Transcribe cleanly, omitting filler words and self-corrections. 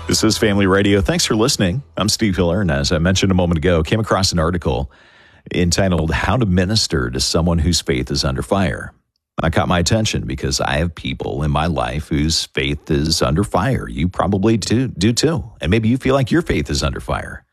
This is Family Radio. Thanks for listening. I'm Steve Hiller, and as I mentioned a moment ago, came across an article entitled How to Minister to Someone Whose Faith is Under Fire. That caught my attention because I have people in my life whose faith is under fire. You probably do too. And maybe you feel like your faith is under fire.